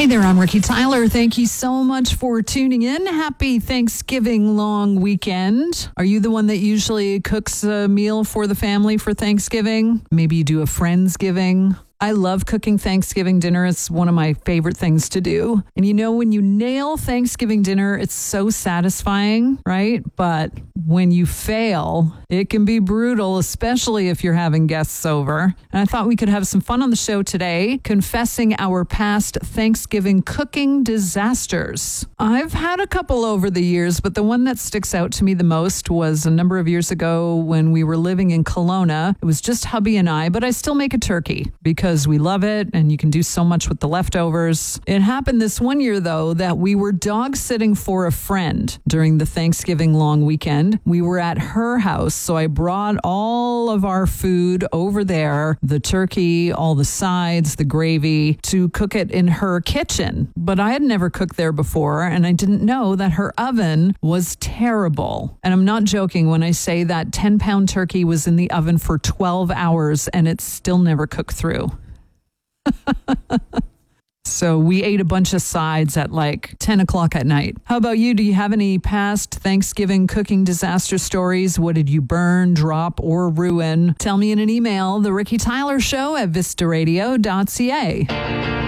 Hey there, I'm Ricky Tyler. Thank you so much for tuning in. Happy Thanksgiving long weekend. Are you the one that usually cooks a meal for the family for Thanksgiving? Maybe you do a Friendsgiving. I love cooking Thanksgiving dinner. It's one of my favorite things to do. And you know, when you nail Thanksgiving dinner, it's so satisfying, right? But when you fail, it can be brutal, especially if you're having guests over. And I thought we could have some fun on the show today, confessing our past Thanksgiving cooking disasters. I've had a couple over the years, but the one that sticks out to me the most was a number of years ago when we were living in Kelowna. It was just hubby and I, but I still make a turkey because we love it and you can do so much with the leftovers. It happened this one year, though, that we were dog sitting for a friend during the Thanksgiving long weekend. We were at her house, so I brought all of our food over there, the turkey, all the sides, the gravy, to cook it in her kitchen. But I had never cooked there before, and I didn't know that her oven was terrible. And I'm not joking when I say that 10-pound turkey was in the oven for 12 hours and it still never cooked through. So we ate a bunch of sides at like 10 o'clock at night. How about you? Do you have any past Thanksgiving cooking disaster stories? What did you burn, drop, or ruin? Tell me in an email, The Ricky Tyler Show at vistaradio.ca.